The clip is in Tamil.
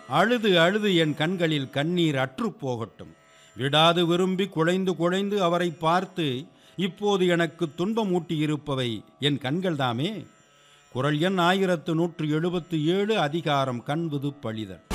அழுது அழுது என் கண்களில் கண்ணீர் அற்றுப் போகட்டும். விடாது விரும்பி குழைந்து குழைந்து அவரை பார்த்து இப்போது எனக்கு துன்பமூட்டியிருப்பவை என் கண்கள்தாமே. குறள் எண் 1177 அதிகாரம் கண்புது பழிதல்.